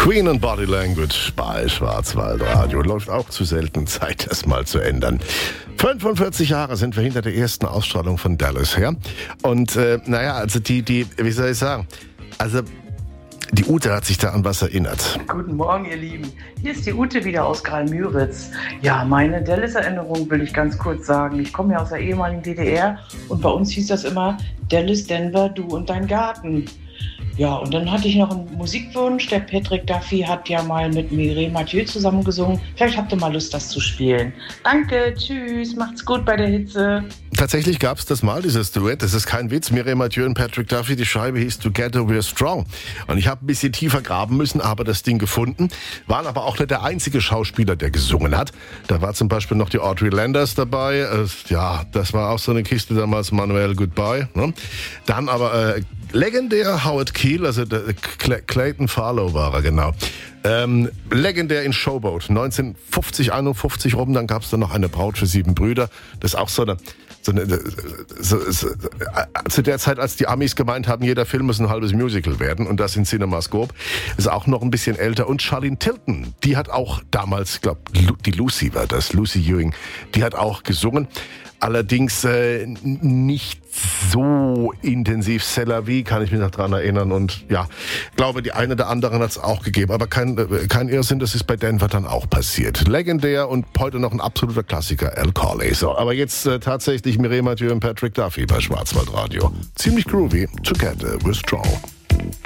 Queen and Body Language bei Schwarzwaldradio. Läuft auch zu selten. Zeit, das mal zu ändern. 45 Jahre sind wir hinter der ersten Ausstrahlung von Dallas her. Und also wie soll ich sagen, also die Ute hat sich da an was erinnert. Guten Morgen, ihr Lieben. Hier ist die Ute wieder aus Graal-Müritz. Ja, meine Dallas-Erinnerung will ich ganz kurz sagen. Ich komme ja aus der ehemaligen DDR und bei uns hieß das immer Dallas, Denver, du und dein Garten. Ja, und dann hatte ich noch einen Musikwunsch. Der Patrick Duffy hat ja mal mit Mireille Mathieu zusammen gesungen. Vielleicht habt ihr mal Lust, das zu spielen. Danke, tschüss, macht's gut bei der Hitze. Tatsächlich gab es das mal, dieses Duett. Das ist kein Witz. Mireille Mathieu und Patrick Duffy. Die Scheibe hieß Together We're Strong. Und ich habe ein bisschen tiefer graben müssen, aber das Ding gefunden. Waren aber auch nicht der einzige Schauspieler, der gesungen hat. Da war zum Beispiel noch die Audrey Landers dabei. Das war auch so eine Kiste damals, Manuel Goodbye. Ne? Dann aber legendär Howard Keel, also Clayton Farlow war er, genau. Legendär in Showboat, 1950, 51 rum, dann gab es dann noch eine Braut für 7 Brüder. Das ist auch zu der Zeit, als die Amis gemeint haben, jeder Film muss ein halbes Musical werden, und das in CinemaScope, ist auch noch ein bisschen älter. Und Charlene Tilton, die hat auch damals, ich glaube, die Lucy war das, Lucy Ewing, die hat auch gesungen. Allerdings nicht so intensiv. C'est la vie, kann ich mich noch dran erinnern. Und ja, glaube, die eine oder andere hat es auch gegeben. Aber kein Irrsinn, das ist bei Denver dann auch passiert. Legendär und heute noch ein absoluter Klassiker, Al Corley. So, aber jetzt tatsächlich Mireille Mathieu und Patrick Duffy bei Schwarzwaldradio. Ziemlich groovy. Together we're strong.